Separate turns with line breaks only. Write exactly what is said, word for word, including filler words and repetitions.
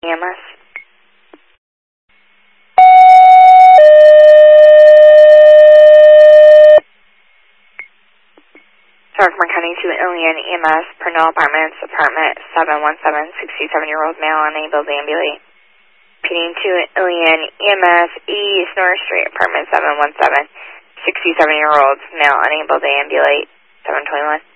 E M S. Rockmore County to Ilion E M S, Purnell Apartments, apartment seven one seven, sixty-seven-year-old male unable to ambulate. Repeating to Ilion E M S, East North Street, apartment seven one seven, sixty-seven-year-old male unable to ambulate, seven twenty-one.